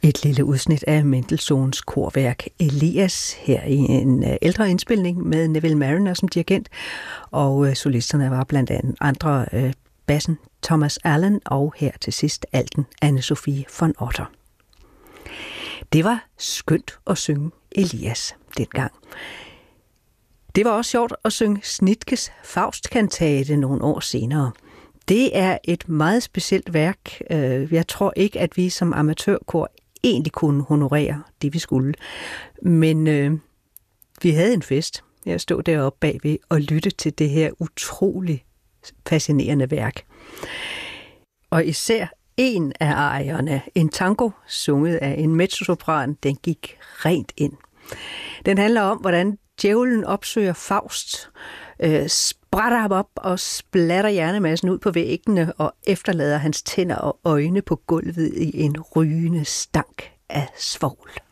Et lille udsnit af Mendelssohns korværk Elias her i en ældre indspilning med Neville Marriner som dirigent, og solisterne var blandt andet andre bassen Thomas Allen og her til sidst alten Anne-Sophie von Otter. Det var skønt at synge Elias dengang. Det var også sjovt at synge Schnittges Faustkantate nogle år senere. Det er et meget specielt værk. Jeg tror ikke, at vi som amatørkor egentlig kunne honorere det, vi skulle. Men vi havde en fest. Jeg stod deroppe bagved og lytte til det her utrolig fascinerende værk. Og især en af arierne, en tango, sunget af en mezzosopran, den gik rent ind. Den handler om, hvordan djævlen opsøger Faust, sprætter ham op og splatter hjernemassen ud på væggene og efterlader hans tænder og øjne på gulvet i en rygende stank af svovl.